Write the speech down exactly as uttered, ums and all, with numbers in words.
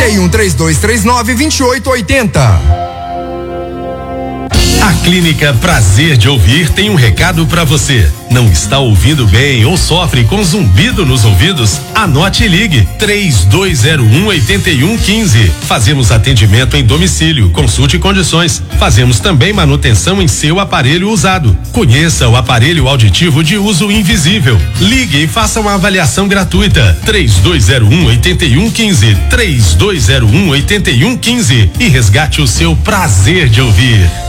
e um três dois três nove, dois oito oito zero. A Clínica Prazer de Ouvir tem um recado para você. Não está ouvindo bem ou sofre com zumbido nos ouvidos? Anote e ligue três dois zero um, oito um um cinco. Fazemos atendimento em domicílio, consulte condições. Fazemos também manutenção em seu aparelho usado. Conheça o aparelho auditivo de uso invisível. Ligue e faça uma avaliação gratuita. três dois zero um, oito um um cinco. três dois zero um, oito um um cinco e resgate o seu prazer de ouvir.